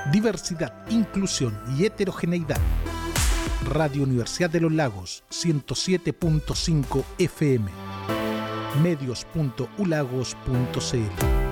Diversidad, inclusión y heterogeneidad. Radio Universidad de los Lagos, 107.5 FM. Medios.ulagos.cl